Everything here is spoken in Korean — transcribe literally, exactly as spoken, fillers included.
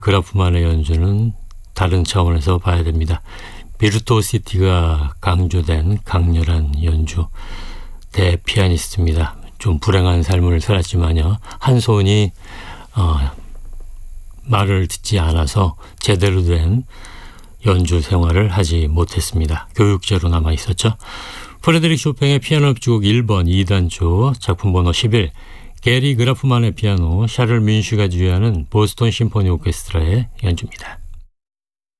그라프만의 연주는 다른 차원에서 봐야 됩니다. 비르투오시티가 강조된 강렬한 연주, 대피아니스트입니다. 좀 불행한 삶을 살았지만요, 한 손이 어, 말을 듣지 않아서 제대로 된 연주 생활을 하지 못했습니다. 교육자로 남아 있었죠. 프레드릭 쇼팽의 피아노 협주곡 일 번 이 단조 작품 번호 십일, 게리 그라프만의 피아노, 샤를 뮌슈가 지휘하는 보스턴 심포니 오케스트라의 연주입니다.